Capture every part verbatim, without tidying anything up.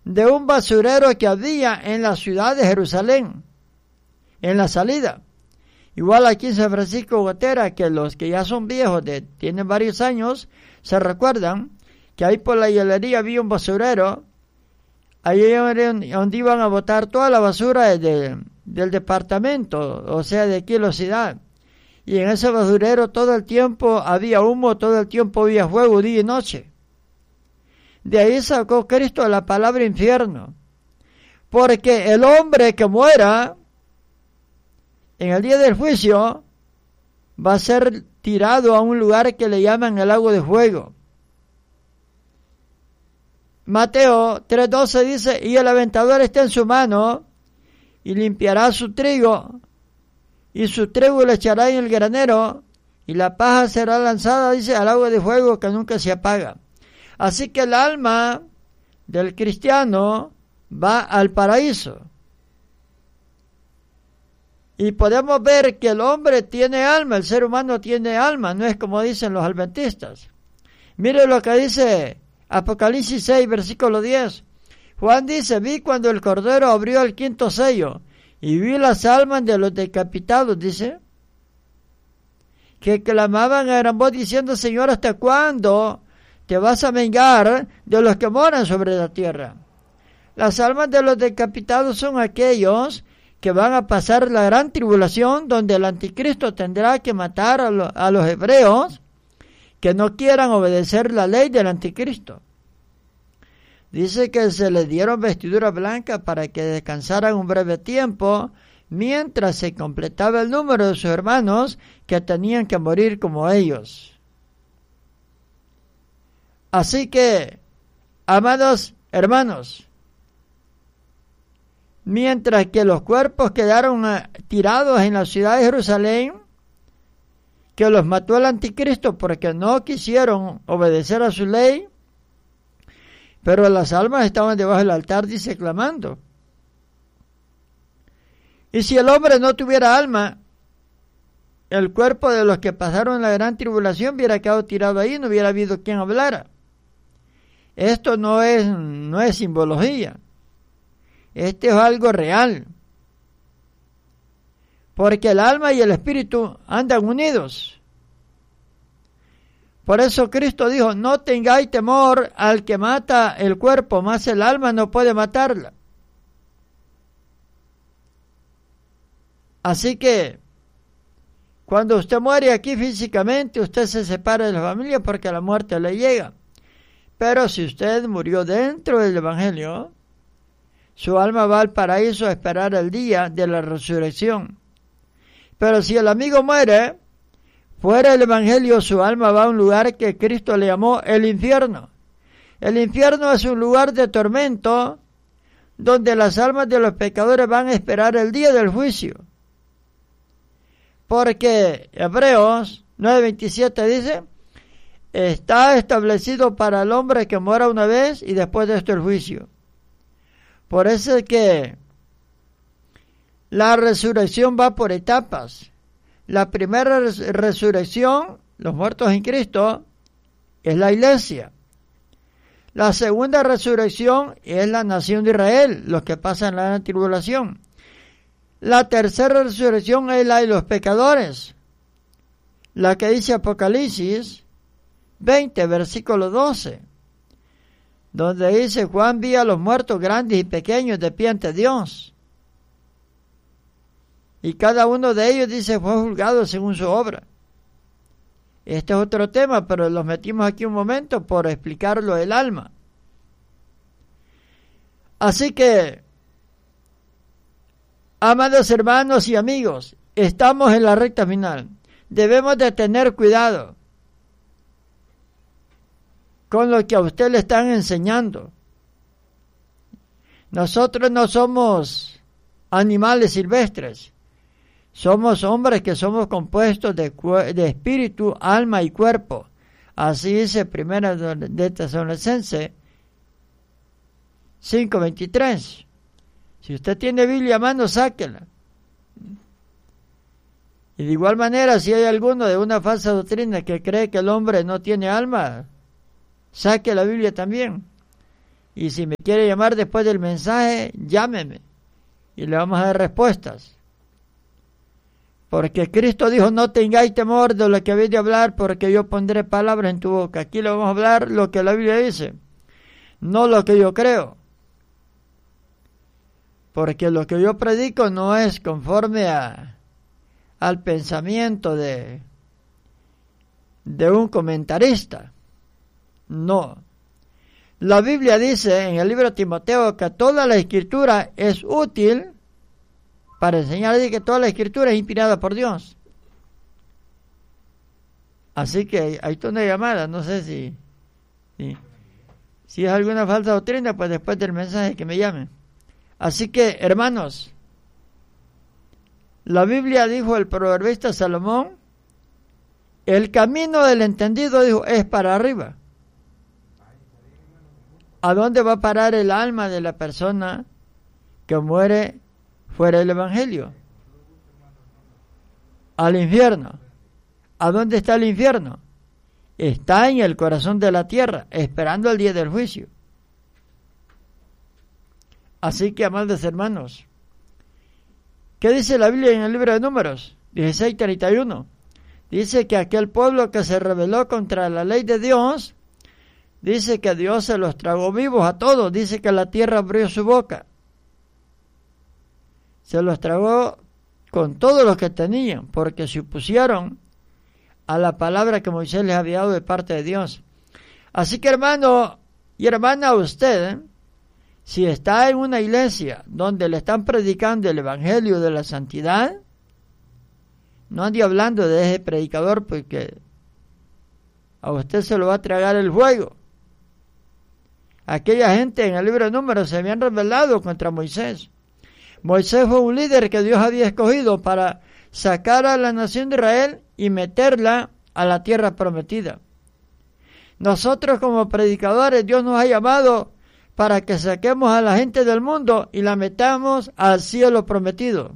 de un basurero que había en la ciudad de Jerusalén, en la salida. Igual aquí en San Francisco Gotera, que los que ya son viejos, de, tienen varios años, se recuerdan que ahí por la hielería había un basurero, ahí era donde iban a botar toda la basura de, del departamento, o sea, de aquí en la ciudad. Y en ese basurero todo el tiempo había humo, todo el tiempo había fuego, día y noche. De ahí sacó Cristo la palabra infierno. Porque el hombre que muera en el día del juicio va a ser tirado a un lugar que le llaman el lago de fuego. Mateo tres doce dice, y el aventador está en su mano, y limpiará su trigo, y su trigo le echará en el granero, y la paja será lanzada, dice, al lago de fuego que nunca se apaga. Así que el alma del cristiano va al paraíso. Y podemos ver que el hombre tiene alma, el ser humano tiene alma, no es como dicen los adventistas. Mire lo que dice Apocalipsis seis, versículo diez. Juan dice, vi cuando el Cordero abrió el quinto sello, y vi las almas de los decapitados, dice, que clamaban a gran voz diciendo, Señor, ¿hasta cuándo te vas a vengar de los que moran sobre la tierra? Las almas de los decapitados son aquellos que van a pasar la gran tribulación, donde el anticristo tendrá que matar a, lo, a los hebreos que no quieran obedecer la ley del anticristo. Dice que se les dieron vestiduras blancas para que descansaran un breve tiempo, mientras se completaba el número de sus hermanos que tenían que morir como ellos. Así que, amados hermanos, mientras que los cuerpos quedaron tirados en la ciudad de Jerusalén, que los mató el anticristo porque no quisieron obedecer a su ley, pero las almas estaban debajo del altar, dice, clamando. Y si el hombre no tuviera alma, el cuerpo de los que pasaron la gran tribulación hubiera quedado tirado ahí, no hubiera habido quien hablara. Esto no es, no es simbología. Esto es algo real. Porque el alma y el espíritu andan unidos. Por eso Cristo dijo, no tengáis temor al que mata el cuerpo, mas el alma no puede matarla. Así que, cuando usted muere aquí físicamente, usted se separa de la familia porque la muerte le llega. Pero si usted murió dentro del Evangelio, su alma va al paraíso a esperar el día de la resurrección. Pero si el amigo muere fuera del Evangelio, su alma va a un lugar que Cristo le llamó el infierno. El infierno es un lugar de tormento donde las almas de los pecadores van a esperar el día del juicio. Porque Hebreos nueve veintisiete dice, está establecido para el hombre que muera una vez y después de esto el juicio. Por eso es que la resurrección va por etapas. La primera res- resurrección, los muertos en Cristo, es la iglesia. La segunda resurrección es la nación de Israel, los que pasan la gran tribulación. La tercera resurrección es la de los pecadores, la que dice Apocalipsis veinte, versículo doce, donde dice, Juan vio a los muertos grandes y pequeños de pie ante Dios. Y cada uno de ellos, dice, fue juzgado según su obra. Este es otro tema, pero los metimos aquí un momento por explicarlo del alma. Así que, amados hermanos y amigos, estamos en la recta final. Debemos de tener cuidado con lo que a usted le están enseñando. Nosotros no somos animales silvestres. Somos hombres que somos compuestos de, de espíritu, alma y cuerpo. Así dice Primera de Tesalonicenses cinco veintitrés. Si usted tiene Biblia a mano, sáquela. Y de igual manera, si hay alguno de una falsa doctrina que cree que el hombre no tiene alma, saque la Biblia también. Y si me quiere llamar después del mensaje, llámeme. Y le vamos a dar respuestas. Porque Cristo dijo, no tengáis temor de lo que habéis de hablar, porque yo pondré palabras en tu boca. Aquí le vamos a hablar lo que la Biblia dice, no lo que yo creo. Porque lo que yo predico no es conforme a, al pensamiento de, de un comentarista. No. La Biblia dice en el libro de Timoteo que toda la escritura es útil para enseñar, que toda la escritura es inspirada por Dios. Así que ahí está una llamada, no sé si, si, si es alguna falsa doctrina, pues después del mensaje que me llamen. Así que, hermanos, la Biblia dijo el proverbista Salomón, el camino del entendido, dijo, es para arriba. ¿A dónde va a parar el alma de la persona que muere fuera del Evangelio? Al infierno. ¿A dónde está el infierno? Está en el corazón de la tierra, esperando el día del juicio. Así que, amados hermanos, ¿qué dice la Biblia en el libro de Números? dieciséis treinta y uno. Dice que aquel pueblo que se rebeló contra la ley de Dios, dice que Dios se los tragó vivos a todos. Dice que la tierra abrió su boca. Se los tragó con todos los que tenían, porque se opusieron a la palabra que Moisés les había dado de parte de Dios. Así que, hermano y hermana, usted, ¿eh? si está en una iglesia donde le están predicando el evangelio de la santidad, no ande hablando de ese predicador, porque a usted se lo va a tragar el fuego. Aquella gente en el libro de Números se habían rebelado contra Moisés. Moisés fue un líder que Dios había escogido para sacar a la nación de Israel y meterla a la tierra prometida. Nosotros como predicadores, Dios nos ha llamado para que saquemos a la gente del mundo y la metamos al cielo prometido.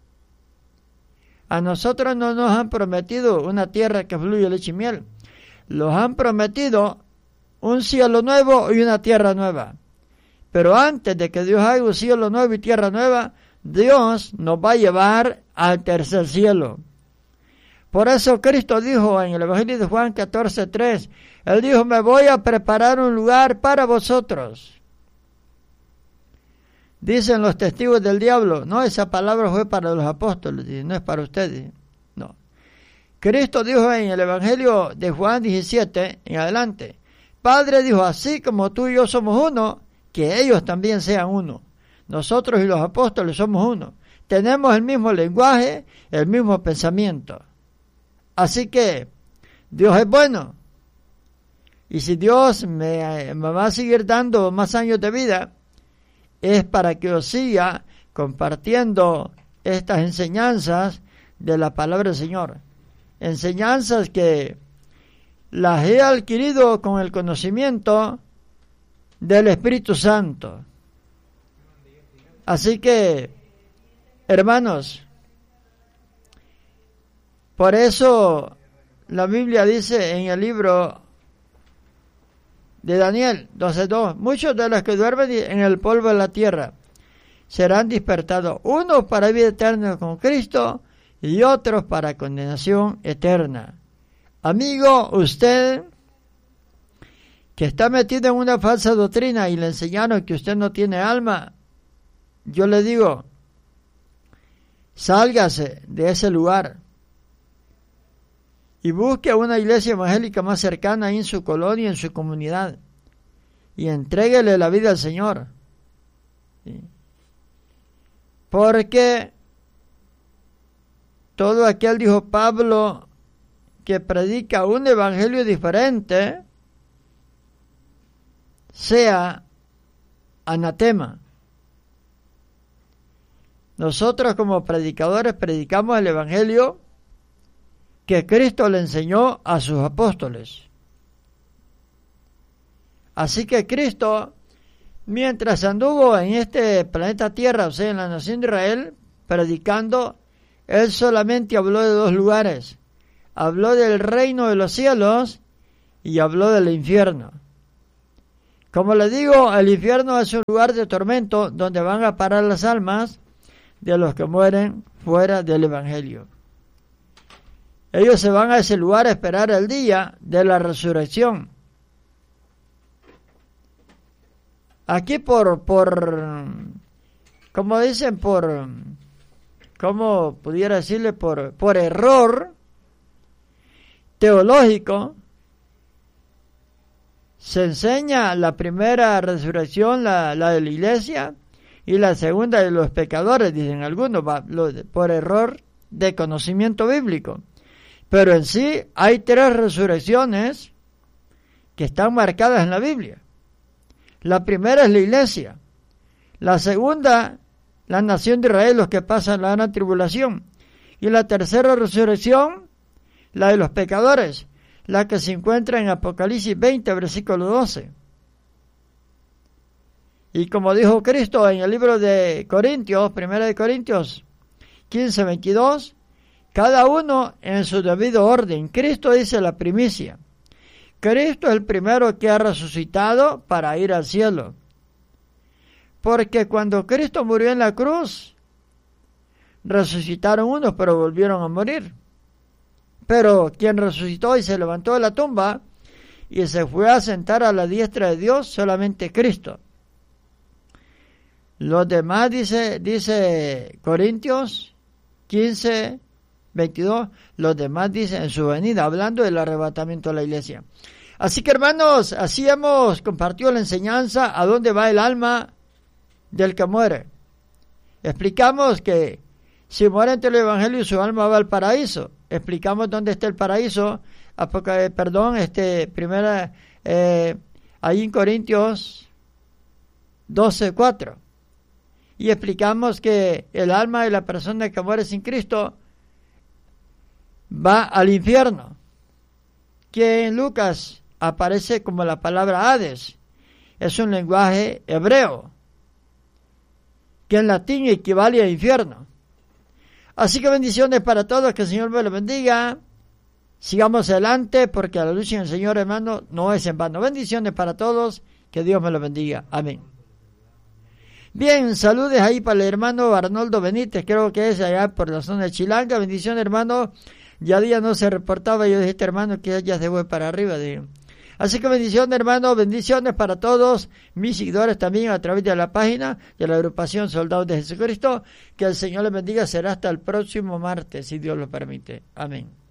A nosotros no nos han prometido una tierra que fluye leche y miel. Los han prometido un cielo nuevo y una tierra nueva. Pero antes de que Dios haga un cielo nuevo y tierra nueva, Dios nos va a llevar al tercer cielo. Por eso Cristo dijo en el Evangelio de Juan catorce tres, Él dijo, me voy a preparar un lugar para vosotros. Dicen los testigos del diablo, no, esa palabra fue para los apóstoles, no es para ustedes. No. Cristo dijo en el Evangelio de Juan diecisiete, en adelante, Padre dijo, así como tú y yo somos uno, que ellos también sean uno. Nosotros y los apóstoles somos uno. Tenemos el mismo lenguaje, el mismo pensamiento. Así que Dios es bueno. Y si Dios me, me va a seguir dando más años de vida, es para que os siga compartiendo estas enseñanzas de la palabra del Señor. Enseñanzas que las he adquirido con el conocimiento del Espíritu Santo. Así que, hermanos, por eso la Biblia dice en el libro de Daniel doce dos, muchos de los que duermen en el polvo de la tierra serán despertados, unos para vida eterna con Cristo y otros para condenación eterna. Amigo, usted que está metido en una falsa doctrina y le enseñaron que usted no tiene alma, yo le digo, sálgase de ese lugar y busque una iglesia evangélica más cercana ahí en su colonia, en su comunidad, y entréguele la vida al Señor. ¿Sí? Porque todo aquel, dijo Pablo, que predica un evangelio diferente, sea anatema. Nosotros como predicadores predicamos el evangelio que Cristo le enseñó a sus apóstoles. Así que Cristo, mientras anduvo en este planeta Tierra, o sea, en la nación de Israel, predicando, Él solamente habló de dos lugares. Habló del reino de los cielos y habló del infierno. Como les digo, el infierno es un lugar de tormento donde van a parar las almas de los que mueren fuera del Evangelio. Ellos se van a ese lugar a esperar el día de la resurrección. Aquí por, por, como dicen, por, como pudiera decirle, por, por error teológico, se enseña la primera resurrección, la, la de la iglesia, y la segunda de los pecadores, dicen algunos, por error de conocimiento bíblico. Pero en sí hay tres resurrecciones que están marcadas en la Biblia. La primera es la iglesia. La segunda, la nación de Israel, los que pasan la gran tribulación. Y la tercera resurrección, la de los pecadores, la que se encuentra en Apocalipsis veinte, versículo doce. Y como dijo Cristo en el libro de Corintios, primera de Corintios quince, veintidós, cada uno en su debido orden. Cristo dice la primicia. Cristo es el primero que ha resucitado para ir al cielo. Porque cuando Cristo murió en la cruz, resucitaron unos, pero volvieron a morir. Pero quien resucitó y se levantó de la tumba y se fue a sentar a la diestra de Dios, solamente Cristo. Los demás, dice, dice Corintios quince, veintidós, los demás dicen en su venida, hablando del arrebatamiento de la iglesia. Así que, hermanos, así hemos compartido la enseñanza a dónde va el alma del que muere. Explicamos que si muere ante el Evangelio, su alma va al paraíso. Explicamos dónde está el paraíso, porque, perdón, este, primera, eh, ahí en Corintios doce, cuatro. Y explicamos que el alma de la persona que muere sin Cristo va al infierno, que en Lucas aparece como la palabra Hades. Es un lenguaje hebreo, que en latín equivale a infierno. Así que bendiciones para todos, que el Señor me los bendiga. Sigamos adelante, porque la lucha en el Señor, hermano, no es en vano. Bendiciones para todos, que Dios me los bendiga. Amén. Bien, saludes ahí para el hermano Arnoldo Benítez, creo que es allá por la zona de Chilanga. Bendiciones, hermano. Ya día no se reportaba, yo dije, este hermano que ya se fue para arriba. Digo. Así que bendiciones, hermano, bendiciones para todos mis seguidores también a través de la página de la agrupación Soldados de Jesucristo. Que el Señor les bendiga, será hasta el próximo martes, si Dios lo permite. Amén.